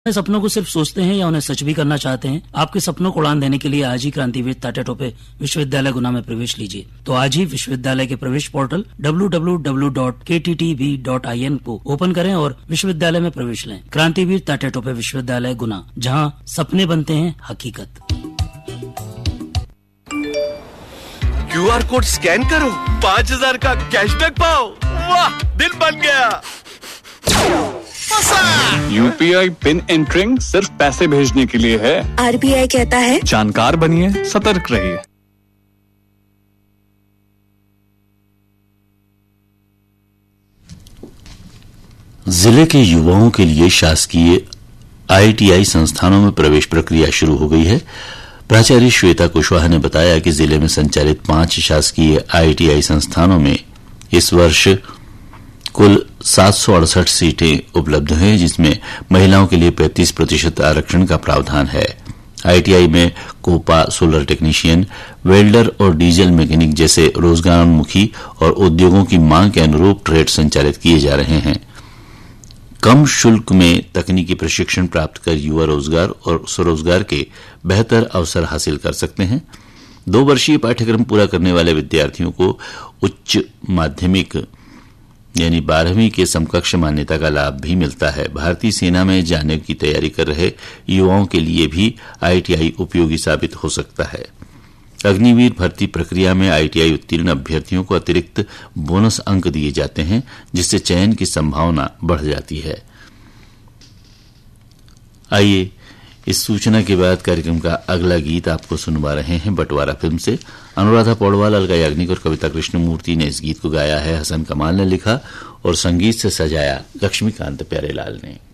अपने सपनों को सिर्फ सोचते हैं या उन्हें सच भी करना चाहते हैं? आपके सपनों को उड़ान देने के लिए आज ही क्रांतिवीर तात्या टोपे विश्वविद्यालय गुना में प्रवेश लीजिए। तो आज ही विश्वविद्यालय के प्रवेश पोर्टल www.kttb.in को ओपन करें और विश्वविद्यालय में प्रवेश लें। क्रांतिवीर तात्या टोपे विश्वविद्यालय गुना, जहां सपने बनते हैं हकीकत। QR कोड स्कैन करो, 5000 का कैशबैक पाओ। वाह, दिल बन गया। UPI पिन एंटरिंग सिर्फ पैसे भेजने के लिए है। RBI कहता है जानकार बनिए, सतर्क रहिए। जिले के युवाओं के लिए शासकीय ITI संस्थानों में प्रवेश प्रक्रिया शुरू हो गई है। प्राचार्य श्वेता कुशवाहा ने बताया कि जिले में संचालित 5 शासकीय ITI संस्थानों में इस वर्ष कुल 768 सीटें उपलब्ध हैं, जिसमें महिलाओं के लिए 35% आरक्षण का प्रावधान है। ITI में कोपा, सोलर टेक्नीशियन, वेल्डर और डीजल मैकेनिक जैसे रोजगारोन्मुखी और उद्योगों की मांग के अनुरूप ट्रेड संचालित किए जा रहे हैं। कम शुल्क में तकनीकी प्रशिक्षण प्राप्त कर युवा रोजगार और स्वरोजगार के बेहतर अवसर हासिल कर सकते हैं। 2 वर्षीय पाठ्यक्रम पूरा करने वाले विद्यार्थियों को उच्च माध्यमिक यानी 12वीं के समकक्ष मान्यता का लाभ भी मिलता है। भारतीय सेना में जाने की तैयारी कर रहे युवाओं के लिए भी ITI उपयोगी साबित हो सकता है। अग्निवीर भर्ती प्रक्रिया में ITI उत्तीर्ण अभ्यर्थियों को अतिरिक्त बोनस अंक दिए जाते हैं, जिससे चयन की संभावना बढ़ जाती है। आइए इस सूचना के बाद कार्यक्रम का अगला गीत आपको सुनवा रहे हैं बंटवारा फिल्म से। अनुराधा पौडवाल, अलका याग्निक और कविता कृष्णमूर्ति ने इस गीत को गाया है। हसन कमाल ने लिखा और संगीत से सजाया लक्ष्मीकांत प्यारेलाल ने।